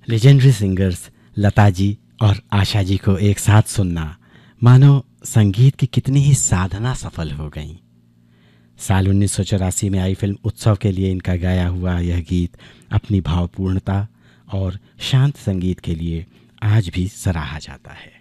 Legendary singers Lata ji और आशा जी को एक साथ सुनना मानो संगीत की कितनी ही साधना सफल हो गई। साल 1984 में आई फिल्म उत्सव के लिए इनका गाया हुआ यह गीत अपनी भावपूर्णता और शांत संगीत के लिए आज भी सराहा जाता है।